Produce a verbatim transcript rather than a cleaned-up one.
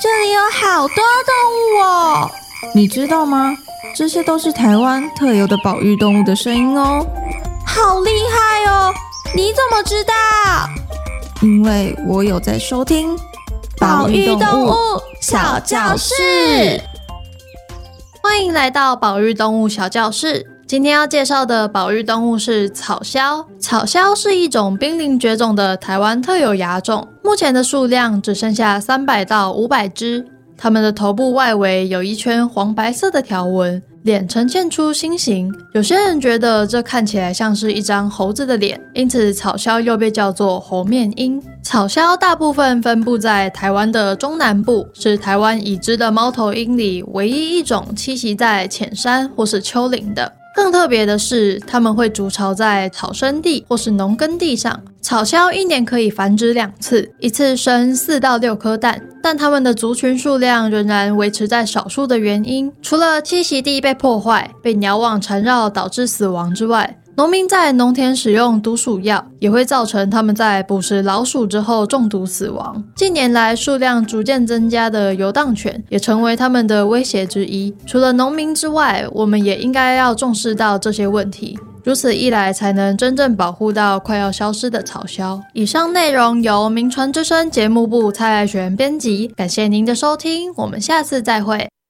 这里有好多动物哦！ 你知道吗？这些都是台湾特有的保育动物的声音哦。 好厉害哦！你怎么知道？ 因为我有在收听保育动物小教室。 欢迎来到保育动物小教室。今天要介绍的保育动物是草鸮。草鸮是一种濒临绝种的台湾特有亚种，目前的数量只剩下三百到五百只。它们的头部外围有一圈黄白色的条纹，脸呈现出心形。有些人觉得这看起来像是一张猴子的脸，因此草鸮又被叫做猴面鹰。草鸮大部分分布在台湾的中南部，是台湾已知的猫头鹰里唯一一种栖息在浅山或是丘陵的。更特别的是，它们会筑巢在草生地或是农耕地上。草鸮一年可以繁殖两次，一次生四到六颗蛋，但它们的族群数量仍然维持在少数的原因，除了栖息地被破坏、被鸟网缠绕导致死亡之外，农民在农田使用毒鼠药，也会造成他们在捕食老鼠之后中毒死亡。近年来数量逐渐增加的游荡犬也成为他们的威胁之一。除了农民之外，我们也应该要重视到这些问题，如此一来才能真正保护到快要消失的草鸮。以上内容由名传之声节目部蔡爱璇编辑，感谢您的收听，我们下次再会。